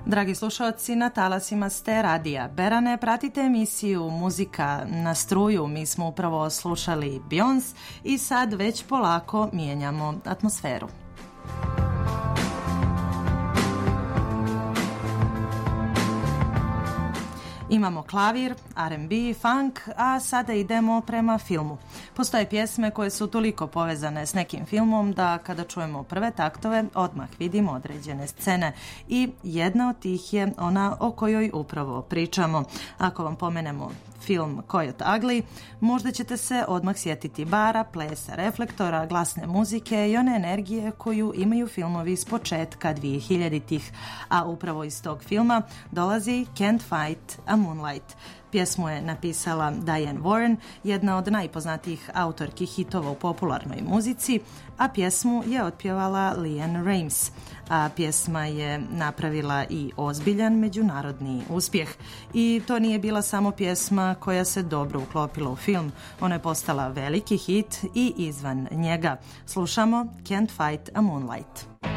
Dragi slušalci, na talasima ste radija Berane, pratite emisiju Muzika na struju. Mi smo upravo slušali Beyoncé i sad već polako mijenjamo atmosferu. Imamo klavir, R&B, funk, a sada idemo prema filmu. Postoje pjesme koje su toliko povezane s nekim filmom da kada čujemo prve taktove odmah vidimo određene scene i jedna od tih je ona o kojoj upravo pričamo. Ako vam pomenemo film Coyote Ugly, možda ćete se odmah sjetiti bara, plesa, reflektora, glasne muzike i one energije koju imaju filmovi s početka 2000-ih, a upravo iz tog filma dolazi Can't Fight a Moonlight. Pjesmu je napisala Diane Warren, jedna od najpoznatijih autorki hitova u popularnoj muzici, a pjesmu je otpjevala LeAnn Rimes. A pjesma je napravila i ozbiljan međunarodni uspjeh. I to nije bila samo pjesma koja se dobro uklopila u film. Ona je postala veliki hit i izvan njega. Slušamo Can't Fight a Moonlight.